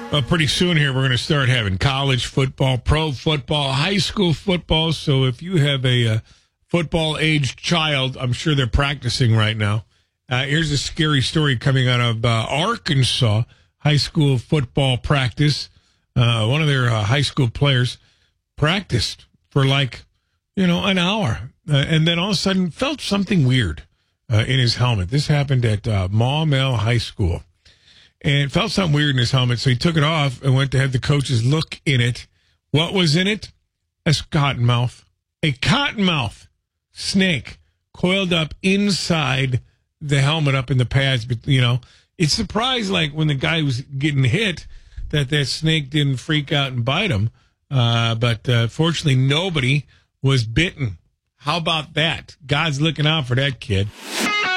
Pretty soon here, we're going to start having college football, pro football, high school football. So if you have a football-aged child, I'm sure they're practicing right now. Here's a scary story coming out of Arkansas high school football practice. One of their high school players practiced for an hour, and then all of a sudden felt something weird in his helmet. This happened at Maumelle High School. And felt something weird in his helmet, so he took it off and went to have the coaches look in it. What was in it? A cottonmouth. A cottonmouth snake coiled up inside the helmet up in the pads. But, it's surprised, when the guy was getting hit, that snake didn't freak out and bite him. But fortunately, nobody was bitten. How about that? God's looking out for that kid.